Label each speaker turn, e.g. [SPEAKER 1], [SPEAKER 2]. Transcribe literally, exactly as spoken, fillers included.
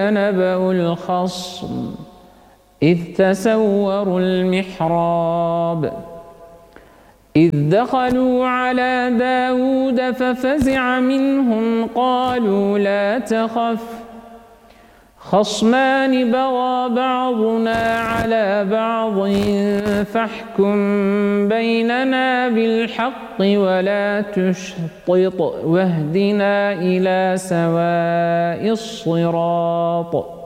[SPEAKER 1] نبأ الخصم إذ تسوروا المحراب إذ دخلوا على داود ففزع منهم قالوا لا تخف خصمان بغى بعضنا على بعض فاحكم بيننا بالحق ولا تشطط واهدنا إلى سواء الصراط